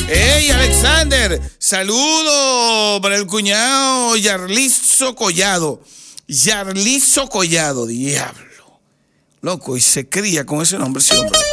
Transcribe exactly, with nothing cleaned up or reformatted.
¡Hey, Alexander! Saludo para el cuñado Yarlizo Collado. Yarlizo Collado, diablo. Loco, y se cría con ese nombre, sí, hombre.